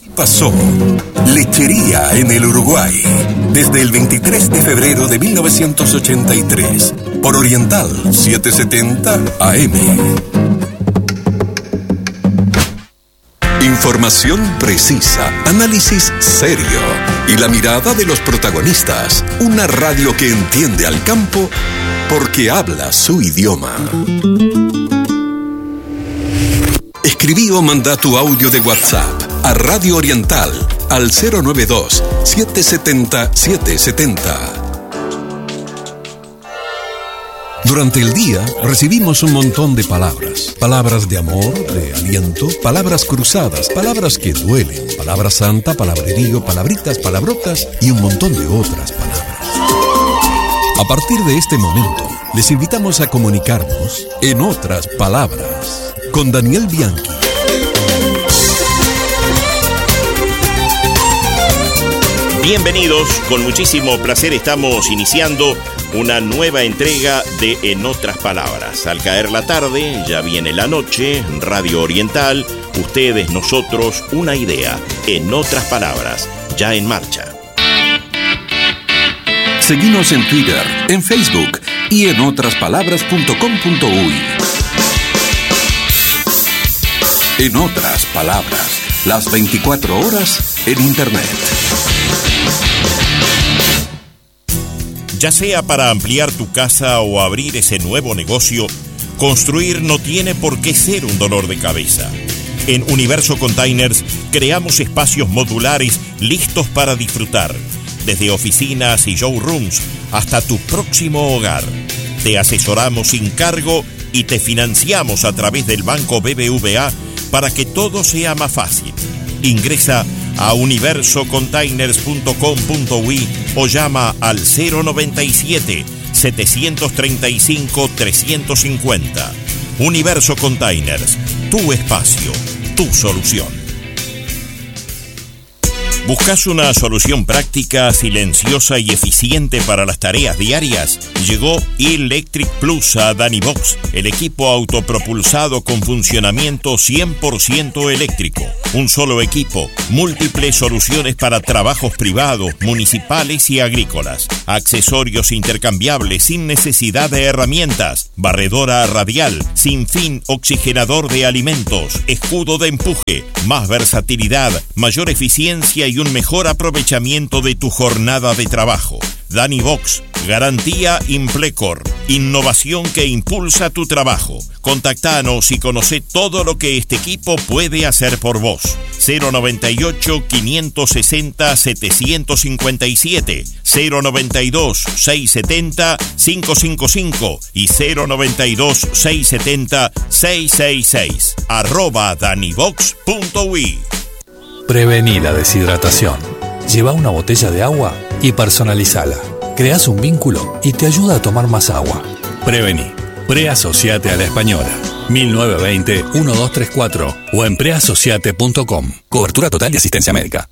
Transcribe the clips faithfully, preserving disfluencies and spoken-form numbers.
Pasó. Lechería en el Uruguay. Desde el veintitrés de febrero de mil novecientos ochenta y tres. Por Oriental setecientos setenta A M. Información precisa, análisis serio y la mirada de los protagonistas. Una radio que entiende al campo porque habla su idioma. Escribí o manda tu audio de WhatsApp a Radio Oriental al cero noventa y dos, setecientos setenta, setecientos setenta. Durante el día recibimos un montón de palabras. Palabras de amor, de aliento, palabras cruzadas, palabras que duelen, palabra santa, palabrerío, palabritas, palabrotas y un montón de otras palabras. A partir de este momento, les invitamos a comunicarnos en otras palabras con Daniel Bianchi. Bienvenidos, con muchísimo placer estamos iniciando una nueva entrega de En Otras Palabras. Al caer la tarde, ya viene la noche, Radio Oriental, ustedes, nosotros, una idea. En Otras Palabras, ya en marcha. Seguinos en Twitter, en Facebook y en otras palabras punto com punto uy. En Otras Palabras, las veinticuatro horas en Internet. Ya sea para ampliar tu casa o abrir ese nuevo negocio, construir no tiene por qué ser un dolor de cabeza. En Universo Containers creamos espacios modulares listos para disfrutar, desde oficinas y showrooms hasta tu próximo hogar. Te asesoramos sin cargo y te financiamos a través del Banco B B V A para que todo sea más fácil. Ingresa a universo containers punto com punto uy o llama al cero noventa y siete, setecientos treinta y cinco, trescientos cincuenta. Universo Containers, tu espacio, tu solución. ¿Buscas una solución práctica, silenciosa y eficiente para las tareas diarias? Llegó Electric Plus a Danivox, el equipo autopropulsado con funcionamiento cien por ciento eléctrico. Un solo equipo, múltiples soluciones para trabajos privados, municipales y agrícolas. Accesorios intercambiables sin necesidad de herramientas. Barredora radial, sin fin, oxigenador de alimentos, escudo de empuje, más versatilidad, mayor eficiencia y un mejor aprovechamiento de tu jornada de trabajo. Danivox, garantía Implecor, innovación que impulsa tu trabajo. Contactanos y conoce todo lo que este equipo puede hacer por vos. cero noventa y ocho, quinientos sesenta, setecientos cincuenta y siete, cero noventa y dos, seiscientos setenta, quinientos cincuenta y cinco y cero noventa y dos, seiscientos setenta, seiscientos sesenta y seis. Arroba danivox punto uy. Prevení la deshidratación. Lleva una botella de agua y personalizala. Creás un vínculo y te ayuda a tomar más agua. Prevení. Preasociate a la Española. mil novecientos veinte, doce treinta y cuatro o en preasociate punto com. Cobertura total de asistencia médica.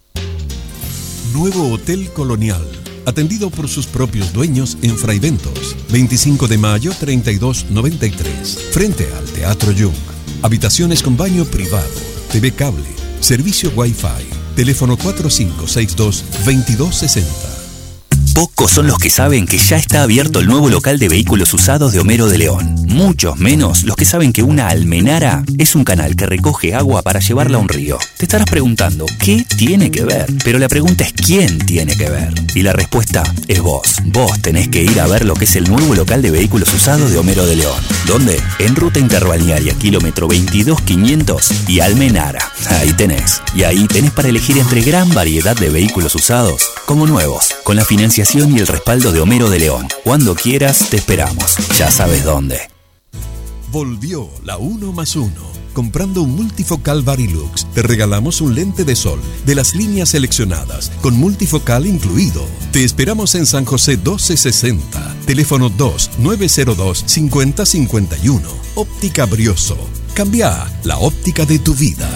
Nuevo Hotel Colonial. Atendido por sus propios dueños en Fraiventos. veinticinco de mayo, treinta y dos noventa y tres. Frente al Teatro Jung. Habitaciones con baño privado. T V cable. Servicio Wi-Fi. Teléfono cuatro cinco seis dos, veintidós sesenta. Pocos son los que saben que ya está abierto el nuevo local de vehículos usados de Homero de León. Muchos menos los que saben que una almenara es un canal que recoge agua para llevarla a un río. Te estarás preguntando, ¿qué tiene que ver? Pero la pregunta es ¿quién tiene que ver? Y la respuesta es vos. Vos tenés que ir a ver lo que es el nuevo local de vehículos usados de Homero de León. ¿Dónde? En Ruta Interbalnearia, kilómetro veintidós quinientos y Almenara. Ahí tenés. Y ahí tenés para elegir entre gran variedad de vehículos usados como nuevos, con la financiación y el respaldo de Homero de León. Cuando quieras, te esperamos. Ya sabes dónde. Volvió la uno más uno. Comprando un multifocal Varilux, te regalamos un lente de sol de las líneas seleccionadas, con multifocal incluido. Te esperamos en San José doce sesenta. Teléfono dos nueve cero dos, cinco cero cinco uno. Óptica Brioso. Cambia la óptica de tu vida.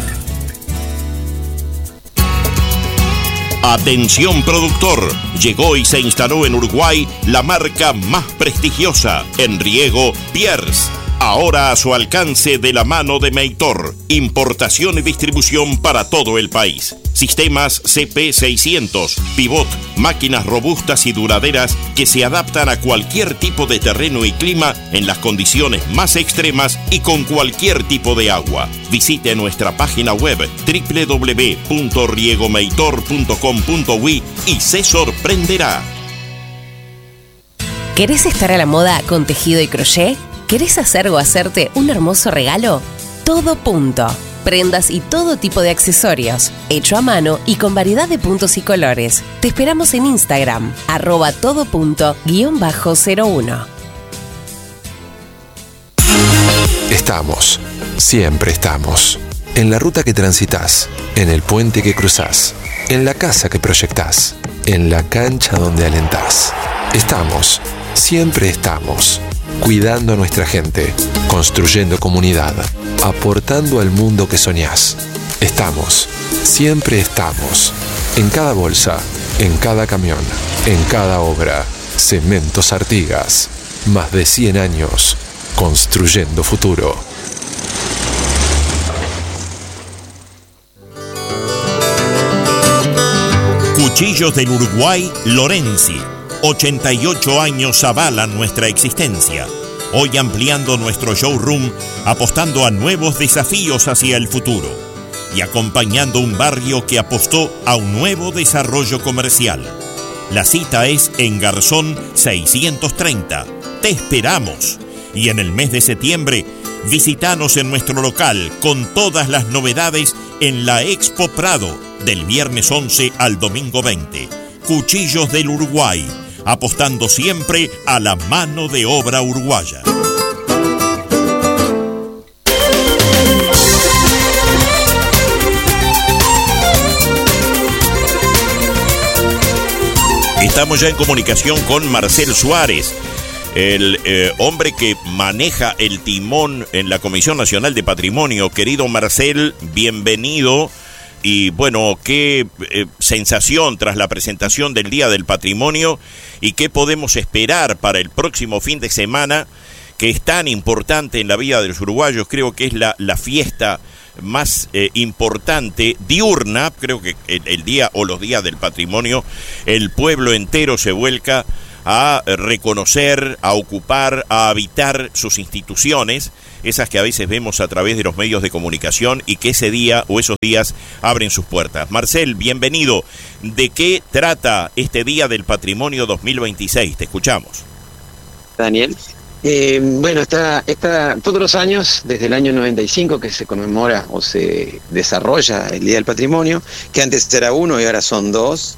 Atención productor, llegó y se instaló en Uruguay la marca más prestigiosa en riego Pierce. Ahora a su alcance de la mano de Meitor. Importación y distribución para todo el país. Sistemas C P seiscientos, pivot, máquinas robustas y duraderas que se adaptan a cualquier tipo de terreno y clima en las condiciones más extremas y con cualquier tipo de agua. Visite nuestra página web doble u doble u doble u punto riegomeitor punto com punto uy y se sorprenderá. ¿Querés estar a la moda con tejido y crochet? ¿Querés hacer o hacerte un hermoso regalo? Todo Punto. Prendas y todo tipo de accesorios, hecho a mano y con variedad de puntos y colores. Te esperamos en Instagram, arroba todo punto guión bajo cero uno. Estamos, siempre estamos. En la ruta que transitas, en el puente que cruzás, en la casa que proyectás, en la cancha donde alentás. Estamos, siempre estamos. Cuidando a nuestra gente, construyendo comunidad, aportando al mundo que soñás. Estamos, siempre estamos, en cada bolsa, en cada camión, en cada obra. Cementos Artigas, más de cien años, construyendo futuro. Cuchillos del Uruguay, Lorenzi. ochenta y ocho años avalan nuestra existencia. Hoy ampliando nuestro showroom, apostando a nuevos desafíos hacia el futuro y acompañando un barrio que apostó a un nuevo desarrollo comercial. La cita es en Garzón seiscientos treinta. Te esperamos. Y en el mes de septiembre, visítanos en nuestro local con todas las novedades en la Expo Prado, del viernes once al domingo veinte. Cuchillos del Uruguay, apostando siempre a la mano de obra uruguaya. Estamos ya en comunicación con Marcel Suárez, el eh, hombre que maneja el timón en la Comisión Nacional de Patrimonio. Querido Marcel, bienvenido. Y bueno, qué eh, sensación tras la presentación del Día del Patrimonio y qué podemos esperar para el próximo fin de semana, que es tan importante en la vida de los uruguayos. Creo que es la, la fiesta más eh, importante, diurna. Creo que el, el día o los días del patrimonio, el pueblo entero se vuelca a reconocer, a ocupar, a habitar sus instituciones, esas que a veces vemos a través de los medios de comunicación y que ese día o esos días abren sus puertas. Marcel, bienvenido. ¿De qué trata este Día del Patrimonio dos mil veintiséis? Te escuchamos. Daniel. Eh, bueno, está, está todos los años, desde el año noventa y cinco, que se conmemora o se desarrolla el Día del Patrimonio, que antes era uno y ahora son dos.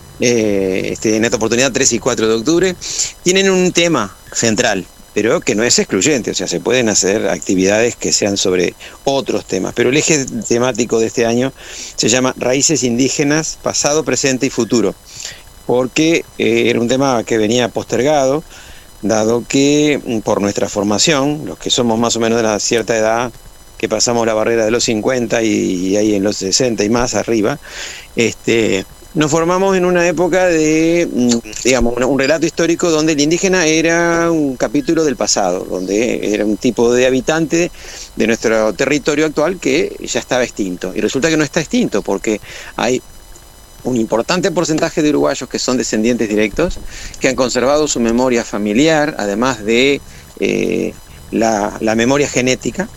Eh, este, en esta oportunidad tres y cuatro de octubre, tienen un tema central, pero que no es excluyente, o sea, se pueden hacer actividades que sean sobre otros temas, pero el eje temático de este año se llama Raíces Indígenas, Pasado, Presente y Futuro, porque eh, era un tema que venía postergado, dado que por nuestra formación, los que somos más o menos de la cierta edad, que pasamos la barrera de los cincuenta y, y ahí en los sesenta y más arriba, este... nos formamos en una época de, digamos, un relato histórico donde el indígena era un capítulo del pasado, donde era un tipo de habitante de nuestro territorio actual que ya estaba extinto. Y resulta que no está extinto porque hay un importante porcentaje de uruguayos que son descendientes directos, que han conservado su memoria familiar, además de eh, la, la memoria genética.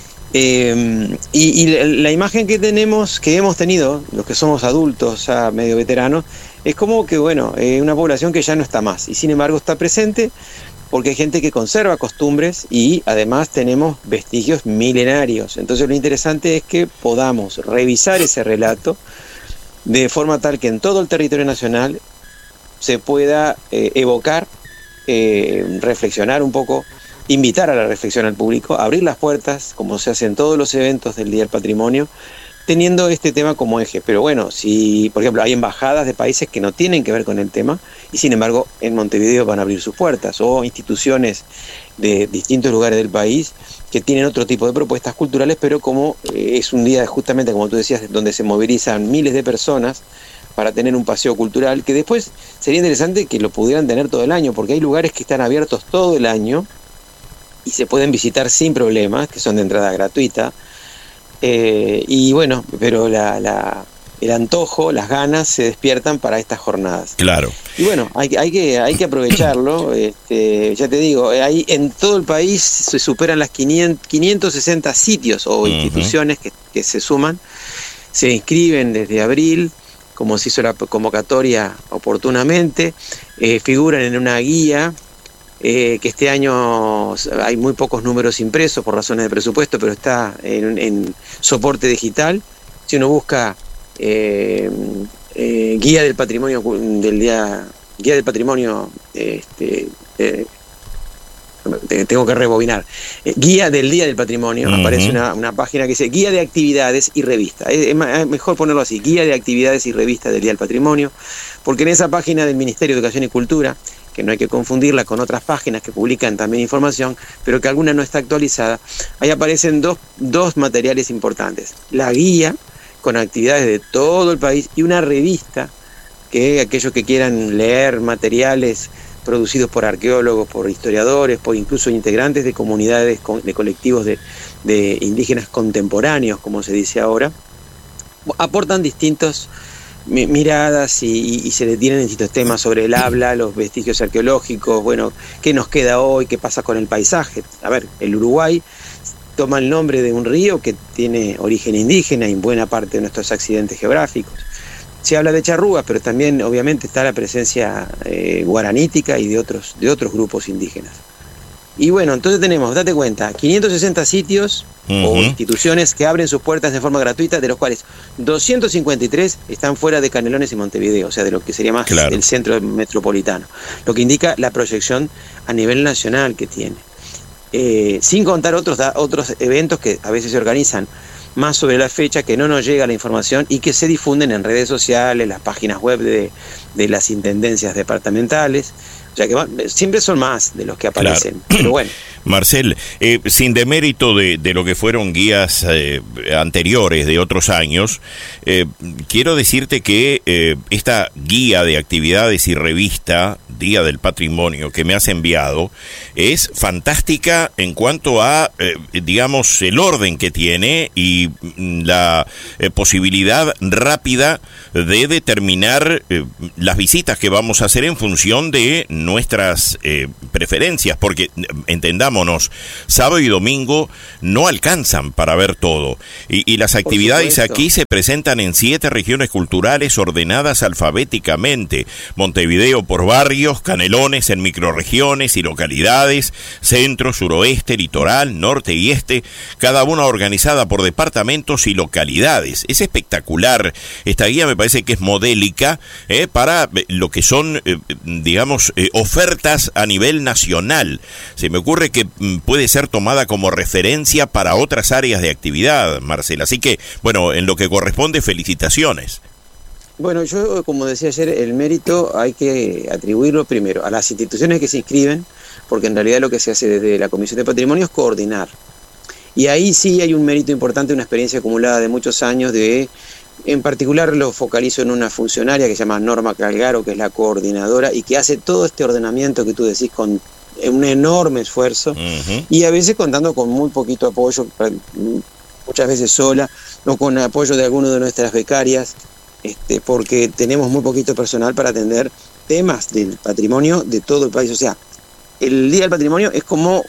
Eh, y, y la, la imagen que tenemos, que hemos tenido, los que somos adultos, ya medio veteranos, es como que, bueno, eh, una población que ya no está más, y sin embargo está presente, porque hay gente que conserva costumbres y además tenemos vestigios milenarios. Entonces lo interesante es que podamos revisar ese relato de forma tal que en todo el territorio nacional se pueda eh, evocar, eh, reflexionar un poco, invitar a la reflexión al público, abrir las puertas, como se hace en todos los eventos del Día del Patrimonio, teniendo este tema como eje. Pero bueno, si por ejemplo hay embajadas de países que no tienen que ver con el tema y sin embargo en Montevideo van a abrir sus puertas, o instituciones de distintos lugares del país que tienen otro tipo de propuestas culturales, pero como eh, es un día justamente, como tú decías, donde se movilizan miles de personas para tener un paseo cultural, que después sería interesante que lo pudieran tener todo el año, porque hay lugares que están abiertos todo el año y se pueden visitar sin problemas, que son de entrada gratuita. Eh, y bueno, pero la, la, el antojo, las ganas se despiertan para estas jornadas. Claro. Y bueno, hay, hay, que, hay que aprovecharlo. Este, ya te digo, ahí en todo el país se superan las quinientos sesenta sitios o uh-huh. instituciones que, que se suman. Se inscriben desde abril, como se hizo la convocatoria oportunamente, eh, figuran en una guía. Eh, que este año hay muy pocos números impresos por razones de presupuesto, pero está en, en soporte digital. Si uno busca eh, eh, guía del patrimonio del día, guía del patrimonio, este, eh, tengo que rebobinar, eh, guía del día del patrimonio, uh-huh. aparece una, una página que dice guía de actividades y revista. Es, es mejor ponerlo así, guía de actividades y revista del día del patrimonio, porque en esa página del Ministerio de Educación y Cultura, que no hay que confundirla con otras páginas que publican también información, pero que alguna no está actualizada, ahí aparecen dos, dos materiales importantes. La guía, con actividades de todo el país, y una revista, que aquellos que quieran leer materiales producidos por arqueólogos, por historiadores, por incluso integrantes de comunidades, de colectivos de, de indígenas contemporáneos, como se dice ahora, aportan distintos miradas y, y, y se detienen en distintos temas sobre el habla, los vestigios arqueológicos, bueno, qué nos queda hoy, qué pasa con el paisaje. A ver, el Uruguay toma el nombre de un río que tiene origen indígena en buena parte de nuestros accidentes geográficos. Se habla de charrúas, pero también obviamente está la presencia eh, guaranítica y de otros, de otros grupos indígenas. Y bueno, entonces tenemos, date cuenta, quinientos sesenta sitios uh-huh. o instituciones que abren sus puertas de forma gratuita, de los cuales doscientos cincuenta y tres están fuera de Canelones y Montevideo, o sea, de lo que sería más claro. el centro metropolitano, lo que indica la proyección a nivel nacional que tiene. Eh, sin contar otros, otros eventos que a veces se organizan más sobre la fecha, que no nos llega la información y que se difunden en redes sociales, las páginas web de, de las intendencias departamentales. O sea que va, siempre son más de los que aparecen, claro. Pero bueno. Marcel, eh, sin demérito de, de lo que fueron guías eh, anteriores de otros años, eh, quiero decirte que eh, esta guía de actividades y revista, Día del Patrimonio, que me has enviado, es fantástica en cuanto a, eh, digamos, el orden que tiene y la eh, posibilidad rápida de determinar eh, las visitas que vamos a hacer en función de nuestras eh, preferencias, porque entendámonos, sábado y domingo no alcanzan para ver todo, y, y las actividades aquí se presentan en siete regiones culturales ordenadas alfabéticamente: Montevideo por barrios, Canelones en microrregiones y localidades, centro, suroeste, litoral, norte y este, cada una organizada por departamentos y localidades. Es espectacular, esta guía me parece que es modélica eh, para lo que son, eh, digamos, eh, ofertas a nivel nacional. Se me ocurre que mm, puede ser tomada como referencia para otras áreas de actividad, Marcela. Así que, bueno, en lo que corresponde, felicitaciones. Bueno, yo, como decía ayer, el mérito hay que atribuirlo primero a las instituciones que se inscriben, porque en realidad lo que se hace desde la Comisión de Patrimonio es coordinar. Y ahí sí hay un mérito importante, una experiencia acumulada de muchos años de... En particular lo focalizo en una funcionaria que se llama Norma Calgaro, que es la coordinadora y que hace todo este ordenamiento que tú decís con un enorme esfuerzo uh-huh. y a veces contando con muy poquito apoyo, muchas veces sola, o con apoyo de alguno de nuestras becarias, este, porque tenemos muy poquito personal para atender temas del patrimonio de todo el país. O sea, el Día del Patrimonio es como...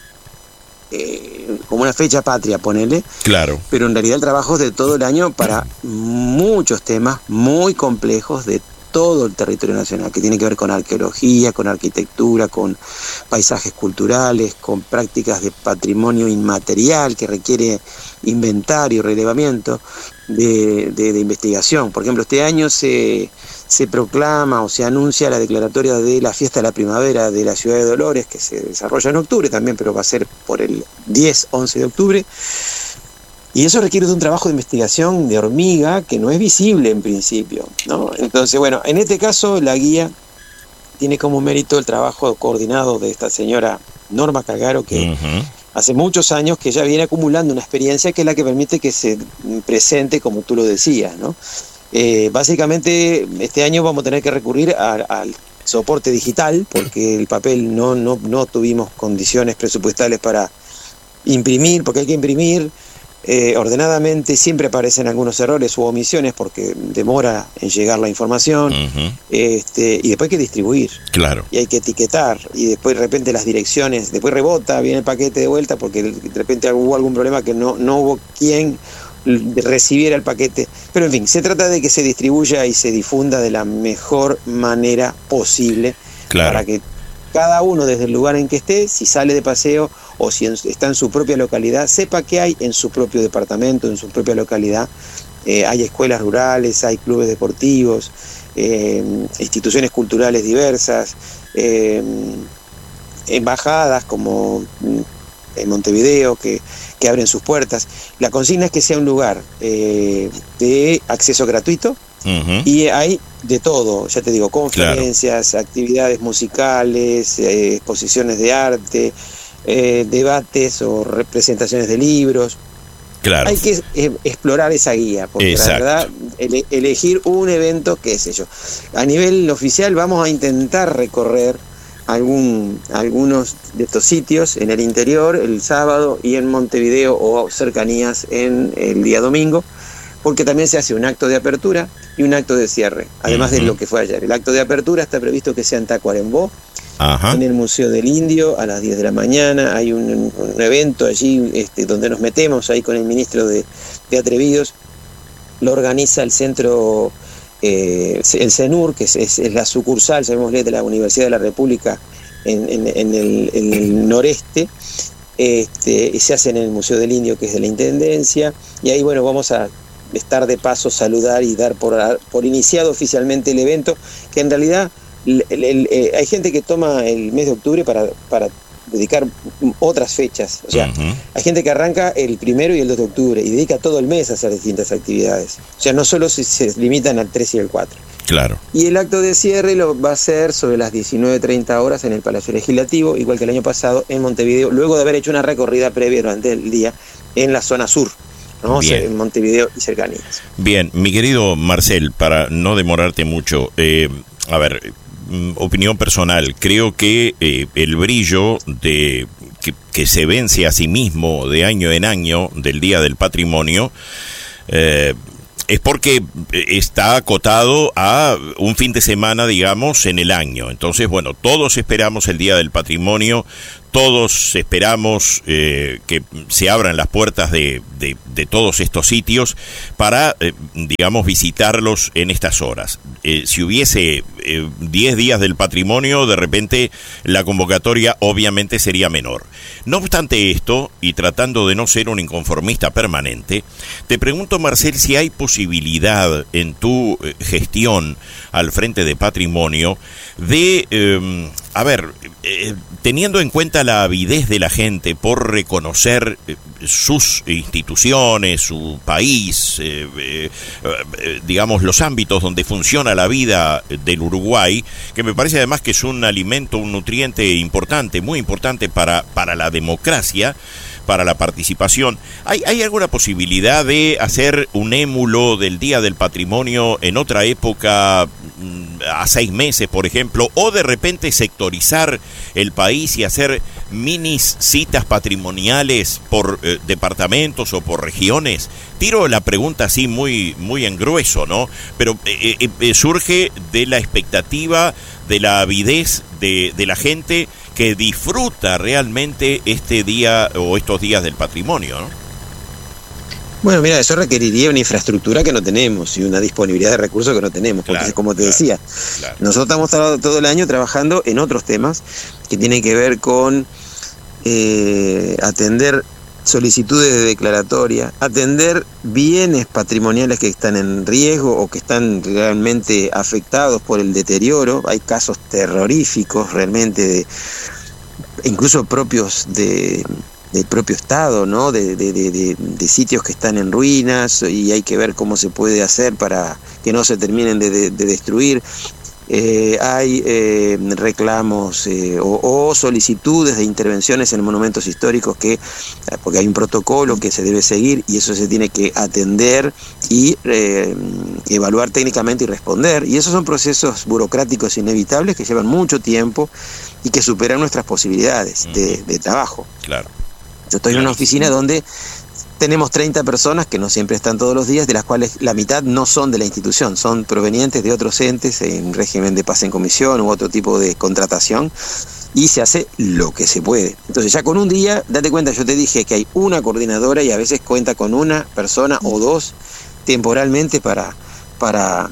Eh, como una fecha patria, ponele. Claro. Pero en realidad el trabajo es de todo el año para muchos temas muy complejos de todo el territorio nacional, que tiene que ver con arqueología, con arquitectura, con paisajes culturales, con prácticas de patrimonio inmaterial que requiere inventario, relevamiento de, de, de investigación. Por ejemplo, este año se, se proclama o se anuncia la declaratoria de la fiesta de la primavera de la ciudad de Dolores, que se desarrolla en octubre también, pero va a ser por el diez, once de octubre. Y eso requiere de un trabajo de investigación de hormiga que no es visible en principio, ¿no? Entonces, bueno, en este caso la guía tiene como mérito el trabajo coordinado de esta señora Norma Calgaro, que uh-huh. hace muchos años que ella viene acumulando una experiencia que es la que permite que se presente como tú lo decías, ¿no? Eh, básicamente, este año vamos a tener que recurrir al soporte digital, porque el papel no, no, no tuvimos condiciones presupuestales para imprimir, porque hay que imprimir eh, ordenadamente, siempre aparecen algunos errores u omisiones porque demora en llegar la información, uh-huh. este, y después hay que distribuir. Claro. Y hay que etiquetar, y después de repente las direcciones, después rebota, viene el paquete de vuelta porque de repente hubo algún problema que no, no hubo quien recibiera el paquete. Pero en fin, se trata de que se distribuya y se difunda de la mejor manera posible, claro, para que cada uno desde el lugar en que esté, si sale de paseo o si en, está en su propia localidad, sepa qué hay en su propio departamento, en su propia localidad. Eh, hay escuelas rurales, hay clubes deportivos, eh, instituciones culturales diversas, eh, embajadas como en Montevideo que, que abren sus puertas. La consigna es que sea un lugar eh, de acceso gratuito. Uh-huh. Y hay de todo, ya te digo, conferencias, claro, actividades musicales, eh, exposiciones de arte, eh, debates o representaciones de libros. Claro. Hay que eh, explorar esa guía, porque exacto, la verdad, ele- elegir un evento, qué sé yo. A nivel oficial vamos a intentar recorrer algún algunos de estos sitios en el interior el sábado y en Montevideo o cercanías en el día domingo, porque también se hace un acto de apertura y un acto de cierre, además uh-huh. de lo que fue ayer. El acto de apertura está previsto que sea en Tacuarembó, uh-huh. en el Museo del Indio, a las diez de la mañana. Hay un, un evento allí este, donde nos metemos ahí con el ministro de, de Atrevidos. Lo organiza el centro, eh, el CENUR, que es, es, es la sucursal, llamémosle, de la Universidad de la República en, en, en, el, en el noreste. Este, y se hace en el Museo del Indio, que es de la Intendencia. Y ahí, bueno, vamos a estar de paso, saludar y dar por, por iniciado oficialmente el evento, que en realidad el, el, el, eh, hay gente que toma el mes de octubre para, para dedicar otras fechas. O sea, uh-huh. hay gente que arranca el primero y el dos de octubre y dedica todo el mes a hacer distintas actividades. O sea, no solo se, se limitan al tres y el cuatro. Claro. Y el acto de cierre lo va a ser sobre las diecinueve treinta horas en el Palacio Legislativo, igual que el año pasado en Montevideo, luego de haber hecho una recorrida previa durante el día en la zona sur, ¿no? En Montevideo y cercanías. Bien, mi querido Marcel, para no demorarte mucho, eh, a ver, opinión personal, creo que eh, el brillo de que, que se vence a sí mismo de año en año del Día del Patrimonio eh, es porque está acotado a un fin de semana, digamos, en el año. Entonces, bueno, todos esperamos el Día del Patrimonio, todos esperamos eh, que se abran las puertas de, de, de todos estos sitios para, eh, digamos, visitarlos en estas horas. Eh, si hubiese diez eh, días del patrimonio, de repente la convocatoria obviamente sería menor. No obstante esto, y tratando de no ser un inconformista permanente, te pregunto, Marcel, si hay posibilidad en tu eh, gestión al frente de patrimonio de, eh, a ver, eh, teniendo en cuenta la avidez de la gente por reconocer eh, sus instituciones, su país, eh, eh, eh, digamos, los ámbitos donde funciona la vida del Uruguay, que me parece además que es un alimento, un nutriente importante, muy importante para, para la democracia, para la participación. ¿Hay, ¿Hay alguna posibilidad de hacer un émulo del Día del Patrimonio en otra época, a seis meses, por ejemplo, o de repente sectorizar el país y hacer minis citas patrimoniales por eh, departamentos o por regiones? Tiro la pregunta así muy, muy en grueso, ¿no? Pero eh, eh, surge de la expectativa, de la avidez de, de la gente que disfruta realmente este día o estos días del patrimonio, ¿no? Bueno, mira, eso requeriría una infraestructura que no tenemos y una disponibilidad de recursos que no tenemos, porque claro, como te claro, decía, claro. nosotros estamos todo el año trabajando en otros temas que tienen que ver con eh, atender solicitudes de declaratoria, atender bienes patrimoniales que están en riesgo o que están realmente afectados por el deterioro. Hay casos terroríficos realmente, de, incluso propios de del propio Estado, ¿no? De, de, de, de, de sitios que están en ruinas, y hay que ver cómo se puede hacer para que no se terminen de, de, de destruir. Eh, hay eh, reclamos eh, o, o solicitudes de intervenciones en monumentos históricos que, porque hay un protocolo que se debe seguir y eso se tiene que atender y eh, evaluar técnicamente y responder, y esos son procesos burocráticos inevitables que llevan mucho tiempo y que superan nuestras posibilidades de, de trabajo. Claro. Yo estoy en una oficina donde tenemos treinta personas que no siempre están todos los días, de las cuales la mitad no son de la institución, son provenientes de otros entes en régimen de pase en comisión u otro tipo de contratación, y se hace lo que se puede. Entonces ya con un día, date cuenta, yo te dije que hay una coordinadora y a veces cuenta con una persona o dos temporalmente para, para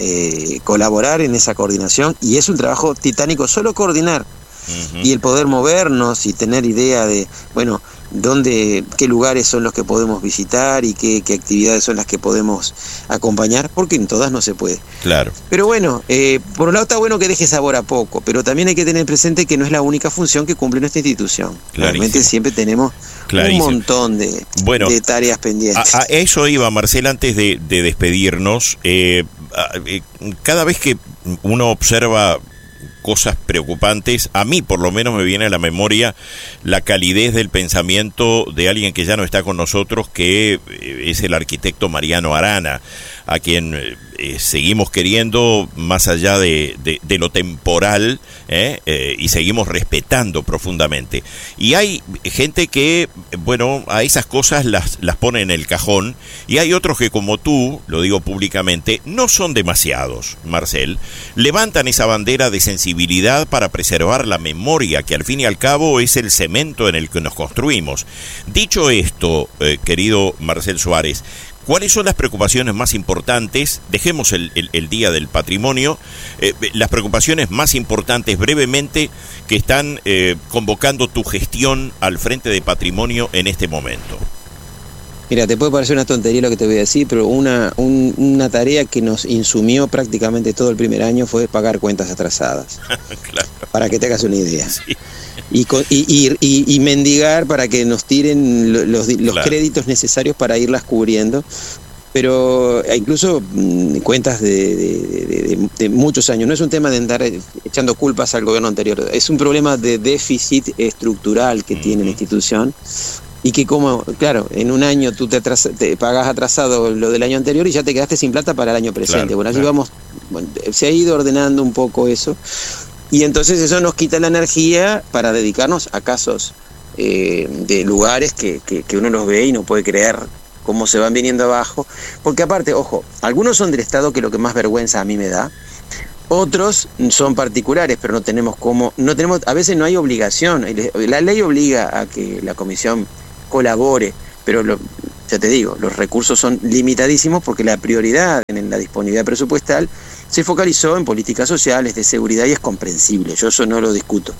eh, colaborar en esa coordinación, y es un trabajo titánico solo coordinar. Uh-huh. Y el poder movernos y tener idea de, bueno, dónde, qué lugares son los que podemos visitar y qué, qué actividades son las que podemos acompañar, porque en todas no se puede. Claro. Pero bueno, eh, por un lado está bueno que deje sabor a poco, pero también hay que tener presente que no es la única función que cumple nuestra institución. Realmente siempre tenemos Clarísimo. un montón de, bueno, de tareas pendientes. A, a eso iba, Marcel, antes de, de despedirnos. Eh, a, eh, cada vez que uno observa cosas preocupantes, a mí por lo menos me viene a la memoria la calidez del pensamiento de alguien que ya no está con nosotros, que es el arquitecto Mariano Arana, a quien eh, seguimos queriendo más allá de, de, de lo temporal, ¿eh? Eh, y seguimos respetando profundamente. Y hay gente que, bueno, a esas cosas las, las pone en el cajón, y hay otros que, como tú, lo digo públicamente, no son demasiados, Marcel, levantan esa bandera de sensibilidad para preservar la memoria, que al fin y al cabo es el cemento en el que nos construimos. Dicho esto, eh, querido Marcel Suárez, ¿cuáles son las preocupaciones más importantes? Dejemos el, el, el Día del Patrimonio, eh, las preocupaciones más importantes brevemente que están eh, convocando tu gestión al frente de Patrimonio en este momento. Mira, te puede parecer una tontería lo que te voy a decir, pero una, un, una tarea que nos insumió prácticamente todo el primer año fue pagar cuentas atrasadas. Claro. Para que te hagas una idea. Sí. Y, y, y, y mendigar para que nos tiren los, los claro. créditos necesarios para irlas cubriendo. Pero incluso mmm, cuentas de, de, de, de, de muchos años. No es un tema de andar echando culpas al gobierno anterior. Es un problema de déficit estructural que uh-huh. tiene la institución. Y que como, claro, en un año tú te, atras, te pagas atrasado lo del año anterior y ya te quedaste sin plata para el año presente. Claro, bueno, así claro. vamos, bueno, se ha ido ordenando un poco eso. Y entonces eso nos quita la energía para dedicarnos a casos eh, de lugares que, que, que uno los ve y no puede creer cómo se van viniendo abajo. Porque aparte, ojo, algunos son del Estado, que lo que más vergüenza a mí me da. Otros son particulares, pero no tenemos cómo, no tenemos, a veces no hay obligación. La ley obliga a que la comisión colabore, pero lo, ya te digo, los recursos son limitadísimos porque la prioridad en la disponibilidad presupuestal se focalizó en políticas sociales, de seguridad, y es comprensible, yo eso no lo discuto.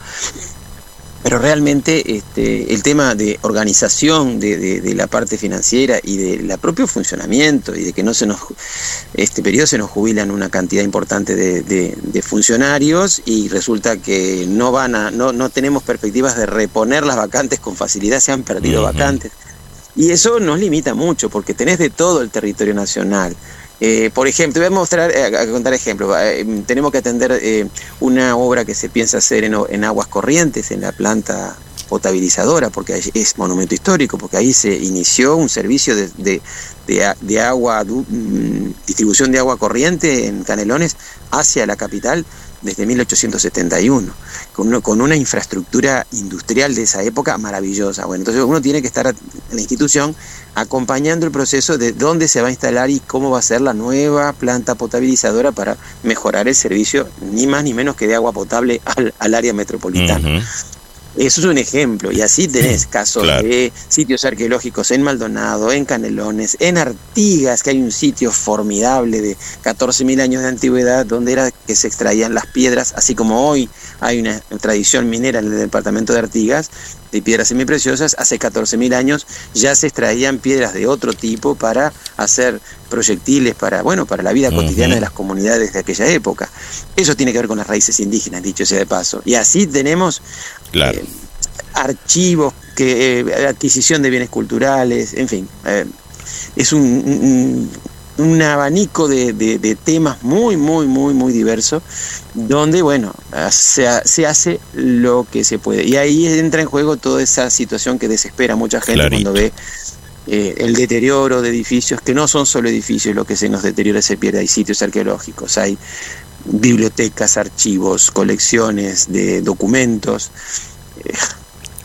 Pero realmente este, el tema de organización de, de, de la parte financiera y de la propio funcionamiento, y de que no se nos, este periodo se nos jubilan una cantidad importante de, de, de funcionarios, y resulta que no van a, no, no tenemos perspectivas de reponer las vacantes con facilidad, se han perdido uh-huh. vacantes. Y eso nos limita mucho, porque tenés de todo el territorio nacional. Eh, por ejemplo, voy a mostrar, eh, a contar ejemplos. Eh, tenemos que atender eh, una obra que se piensa hacer en, en Aguas Corrientes, en la planta potabilizadora, porque es monumento histórico, porque ahí se inició un servicio de, de, de, de agua, de, distribución de agua corriente en Canelones hacia la capital desde mil ochocientos setenta y uno, con, uno, con una infraestructura industrial de esa época maravillosa. Bueno, entonces uno tiene que estar en la institución acompañando el proceso de dónde se va a instalar y cómo va a ser la nueva planta potabilizadora para mejorar el servicio, ni más ni menos que de agua potable al, al área metropolitana. Uh-huh. Eso es un ejemplo, y así tenés casos claro. de sitios arqueológicos en Maldonado, en Canelones, en Artigas, que hay un sitio formidable de catorce mil años de antigüedad, donde era que se extraían las piedras, así como hoy hay una tradición minera en el departamento de Artigas, de piedras semipreciosas. Hace catorce mil años ya se extraían piedras de otro tipo para hacer proyectiles, para, bueno, para la vida cotidiana uh-huh. de las comunidades de aquella época. Eso tiene que ver con las raíces indígenas, dicho sea de paso. Y así tenemos claro. eh, archivos, que, eh, adquisición de bienes culturales, en fin. Eh, es un, un, un abanico de, de, de temas muy, muy, muy, muy diverso, donde, bueno, se, se hace lo que se puede. Y ahí entra en juego toda esa situación que desespera a mucha gente Clarito. Cuando ve eh, el deterioro de edificios, que no son solo edificios lo que se nos deteriora, se pierde. Hay sitios arqueológicos, hay bibliotecas, archivos, colecciones de documentos. Eh,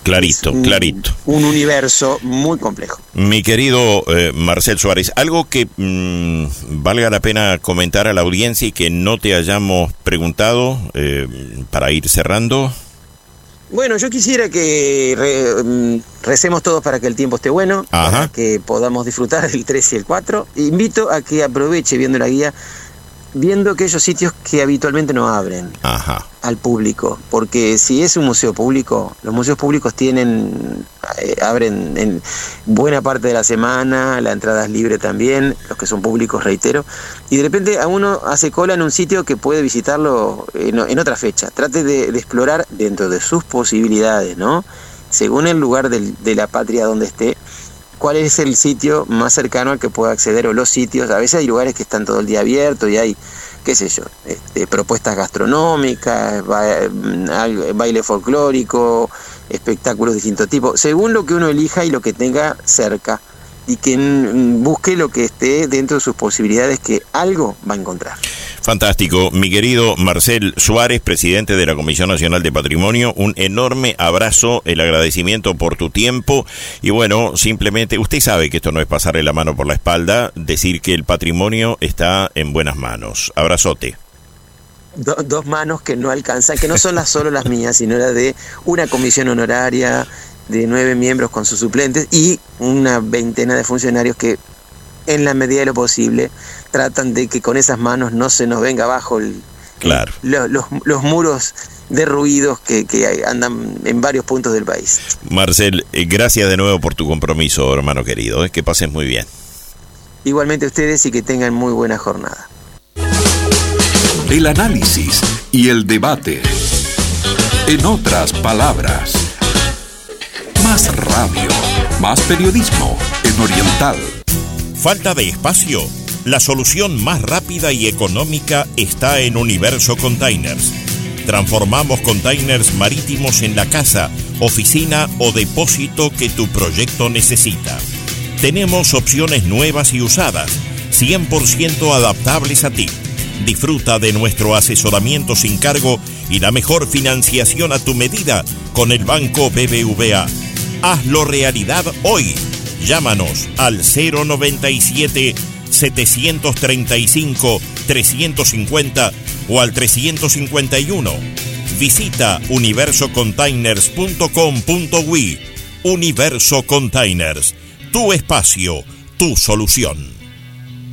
Clarito, un, clarito. Un universo muy complejo. Mi querido eh, Marcel Suárez, algo que mmm, valga la pena comentar a la audiencia y que no te hayamos preguntado eh, para ir cerrando. Bueno, yo quisiera que re, recemos todos para que el tiempo esté bueno, Ajá. para que podamos disfrutar del tres y el cuatro. Invito a que aproveche viendo la guía, viendo aquellos sitios que habitualmente no abren Ajá. al público, porque si es un museo público, los museos públicos tienen eh, abren en buena parte de la semana, la entrada es libre también, los que son públicos, reitero, y de repente a uno hace cola en un sitio que puede visitarlo en, en otra fecha. Trate de, de explorar dentro de sus posibilidades, ¿no? Según el lugar del, de la patria donde esté, cuál es el sitio más cercano al que pueda acceder, o los sitios. A veces hay lugares que están todo el día abiertos y hay, qué sé yo, este, propuestas gastronómicas, ba- baile folclórico, espectáculos de distinto tipo, según lo que uno elija y lo que tenga cerca, y que n- busque lo que esté dentro de sus posibilidades, que algo va a encontrar. Fantástico. Mi querido Marcel Suárez, presidente de la Comisión Nacional de Patrimonio, un enorme abrazo, el agradecimiento por tu tiempo y bueno, simplemente, usted sabe que esto no es pasarle la mano por la espalda, decir que el patrimonio está en buenas manos. Abrazote. Do- dos manos que no alcanzan, que no son las solo las mías, sino las de una comisión honoraria de nueve miembros con sus suplentes y una veintena de funcionarios que, en la medida de lo posible, tratan de que con esas manos no se nos venga abajo el, Claro. el, lo- los, los muros derruidos que, que andan en varios puntos del país. Marcel, eh, gracias de nuevo por tu compromiso, hermano querido. Eh, que pases muy bien. Igualmente ustedes, y que tengan muy buena jornada. El análisis y el debate. En otras palabras, más radio, más periodismo en Oriental. ¿Falta de espacio? La solución más rápida y económica está en Universo Containers. Transformamos containers marítimos en la casa, oficina o depósito que tu proyecto necesita. Tenemos opciones nuevas y usadas, cien por ciento adaptables a ti. Disfruta de nuestro asesoramiento sin cargo y la mejor financiación a tu medida con el Banco B B V A. Hazlo realidad hoy. Llámanos al cero noventa y siete, setecientos treinta y cinco, trescientos cincuenta o al trescientos cincuenta y uno. Visita universo containers punto com punto uy. Universo Containers, tu espacio, tu solución.